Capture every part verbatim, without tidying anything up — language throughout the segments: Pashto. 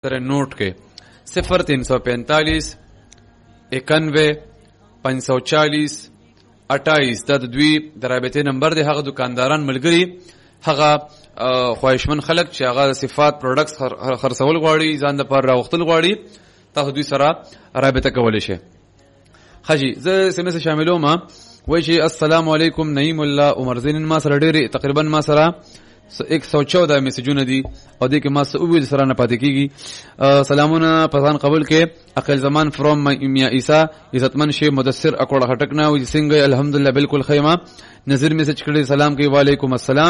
سره نوٹ کې صفر تین سو پینتالیس اکانوے پنځ سو چالیس اٹھائیس دا د دوی د رابطې نمبر دی. هغه دکانداران ملګري هغه خواهشمن خلک چې هغه صفات پروډکټس خرڅول غواړي ځان د پر راوختل غواړي تاسو دوی سره رابطه کولی شئ. خجی زه سمسه شاملوم وای چې السلام علیکم نعیم الله عمر زین ما سره ډېری تقریبا ما سره ایک سو چودہ میسجونه دي او دې کې ما څه وویل سره نه پاتې کېږي. سلامونه پسان قبول کې عقل زمان فروم میا عیسی عزتمن شیخ مدثر اکوړه هټک نه وي څنګه الحمدلله بالکل خیمه نظر میسج کړی سلام کوي وعلیکم السلام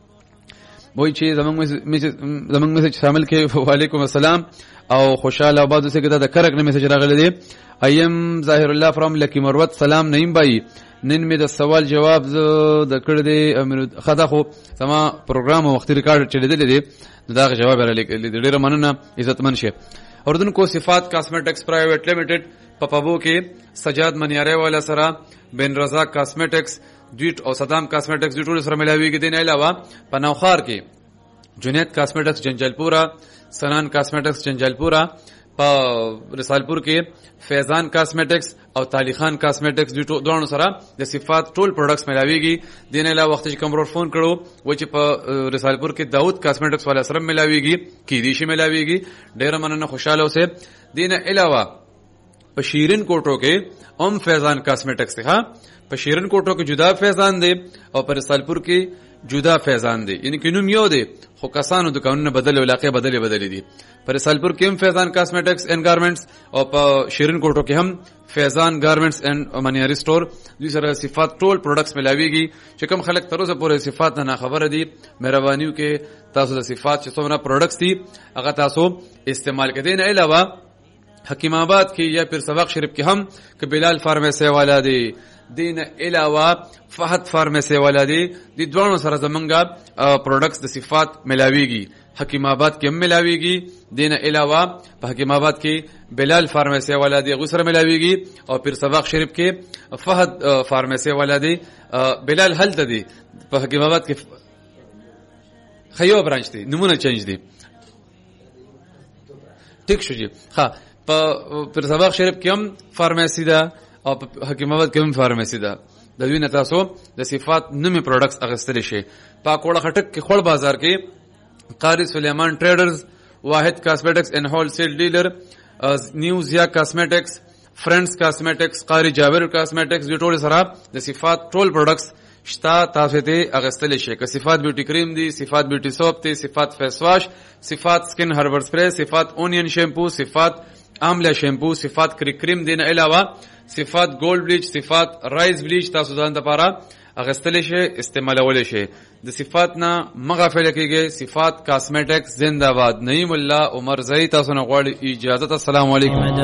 وای چې زمنګ زمنګ میسج شامل کې وعلیکم السلام او خوشاله آباد سے کده د کرک نه میسج راغلی دی. ایم ظاهر الله فرام لکی مروت سلام نعیم بھائی نن می د سوال جواب د کړه دی خدا خو سما پروګرام وخت ریکارډ چلی دی دی دا جواب را لیکل ډیر مننه عزتمن شه. اردن کو صفات کاسمیټکس پرایویټ لیمیټډ پپابو کې سجاد منیاره والا سره بن رزاق کاسمیټکس ډیټ او صدام کاسمیټکس د ټول سره ملاویږي. دین علاوه پنوخار کې جنید کاسمیټکس جنجالپورا سنان کاسمیټکس جنجالپورا په رسالپور کې فیضان کاسمیټکس او تالی خان کاسمیټکس د دوه سره د صفات ټول پروډکټس ملاویږي. دین علاوه وخت چې کوم ور فون کړو و چې په رسالپور کې داود کاسمیټکس والا سره ملاویږي کې دي شي ملاویږي. ډیر مننه خوشاله اوسه. دین علاوه په شیرین کوټو کې ام فیضان کاسمیټکس ته په شیرین کوټو کې جدا فیضان دی او په رسالپور کې جدا فیضان دی یعنی کې نوم یو دی خو کسانو دکانونه بدل علاقې بدلې بدلې دي. پر سالپور کې هم فیضان کاسمیټکس اینڈ گارمنټس او په شیرین کوټو کې هم فیضان گارمنټس اینڈ منیاری سٹور دوی سره صفات ټول پروډکټس ملاویږي. چې کوم خلک تر اوسه پورې صفات نه خبره دي مهرباني وکړئ تاسو د صفات چې څومره پروډکټس دي هغه تاسو استعمال کړئ. نه علاوه حکیم آباد کې یا پیر سبق شریف کې هم ک بلال فارمیسی والا دی. دین علاوه فهد فارمیسی والا دی. د دوه سره زمونږه پروډکټس د صفات ملاویږي. حکیم آباد کې هم ملاویږي. دین علاوه په حکیم آباد کې بلال فارمیسی والا دی غسر ملاویږي او پیر سبق شریف کې فهد فارمیسی والا دی. بلال هلته دی په حکیم آباد کې خیو برانچ دی نمونه چینج دی ټیک شو جی. ها په پیر سبق شریف کې هم فارمیسی ده او په حکیم آباد کې هم فارمیسی ده. د دوی نه تاسو د صفات نومي پروډکټس اخیستلی شئ. په کوړه خټک کې خړ بازار کې قاری سلیمان ټریډرز واحد کاسمیټکس ان هول سیل ډیلر نیو زیا کاسمیټکس فرندز کاسمیټکس قاری جابر کاسمیټکس د ټول سره د صفات ټول پروډکټس شتا تاسو ته اغستل شي. که صفات بیوټي کریم دي صفات بیوټي سوپ دي صفات فیس واش صفات سکن هربل سپری صفات اونین شیمپو صفات آمله شیمپو صفات کریک کریم دین علاوه صفات گولد بلیچ صفات رایز بلیچ تاسو ځان لپاره اغستل شي استعمالول شي. د صفات نه مغافل کېږي. صفات کاسمیټکس زنده باد. نعیم الله عمر زئی تاسو نه غواړي اجازه. السلام علیکم.